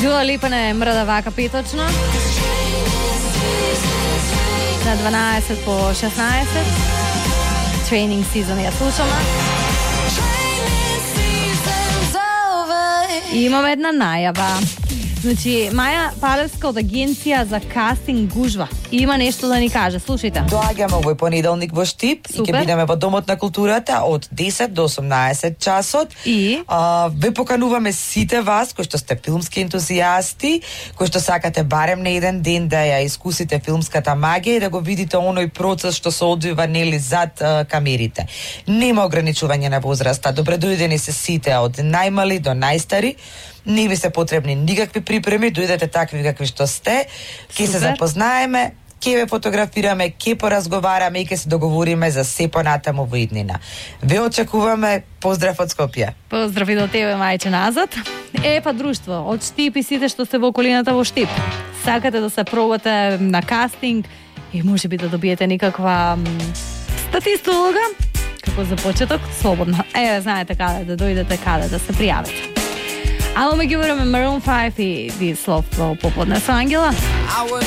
Dua Lipa ne mrda vaka petočno. Na 12 po 16. Training season ја слушаме. И имаме една најава. Значи, Маја Палевска од агенција за кастинг гужва. И има нешто да ни каже. Слушајте. Доаѓаме овој понеделник во Штип и ќе бидеме во Домот на културата од 10 до 18 часот. И ве покануваме сите вас кои што сте филмски ентузијасти, кои што сакате барем на еден ден да ја искусите филмската магија и да го видите оној процес што се одвива нели зад камерите. Нема ограничување на возраста. Добре дојдени се сите од најмали до најстари. Не ви се потребни никакви припреми, дојдете такви какви што сте, ќе се запознаеме, ќе ве фотографираме, ќе поразговараме и ќе се договориме за се понатаму во иднина. Ве очекуваме, поздрав од Скопје. Поздрав и до тебе, мајче, назад. Па друштво, од Штип и сите што сте во околината во Штип. Сакате да се пробате на кастинг и може би да добиете никаква статистика, како за почеток, слободно. Знаете каде да дојдете, каде да се пријавите. Ало ме ги вераме Maroon 5 и This Love во поподне со Ангела.